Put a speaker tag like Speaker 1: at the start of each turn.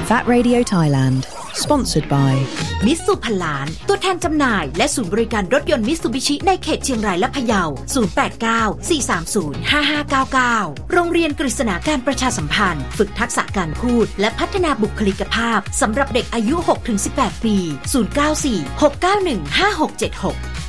Speaker 1: VAT Radio Thailand Sponsored by
Speaker 2: มิตซูพันล้านตัวแทนจำหน่ายและศูนย์บริการรถยนต์มิตซูบิชิในเขตเชียงรายและพะเยา 089-430-5599 โรงเรียนกฤษณาการประชาสัมพันธ์ฝึกทักษะการพูดและพัฒนาบุคลิกภาพสำหรับเด็กอายุ 6-18 ปี 094-691-5676